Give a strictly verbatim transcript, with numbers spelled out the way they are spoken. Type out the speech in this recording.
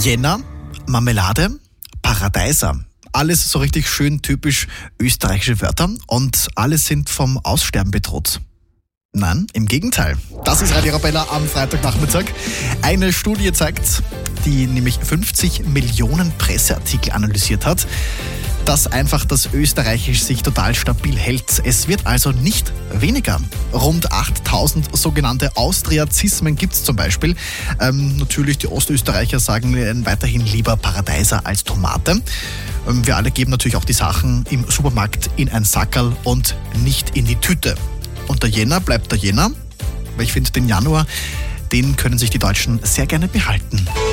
Jänner, Marmelade, Paradeiser. Alles so richtig schön typisch österreichische Wörter und alle sind vom Aussterben bedroht. Nein, im Gegenteil. Das ist Radio Arabella am Freitagnachmittag. Eine Studie zeigt, die nämlich fünfzig Millionen Presseartikel analysiert hat, dass einfach das Österreichisch sich total stabil hält. Es wird also nicht weniger. Rund achttausend sogenannte Austriazismen gibt es zum Beispiel. Ähm, natürlich, die Ostösterreicher sagen weiterhin lieber Paradeiser als Tomate. Ähm, wir alle geben natürlich auch die Sachen im Supermarkt in ein Sackerl und nicht in die Tüte. Und der Jänner bleibt der Jänner, weil ich finde, den Januar, den können sich die Deutschen sehr gerne behalten.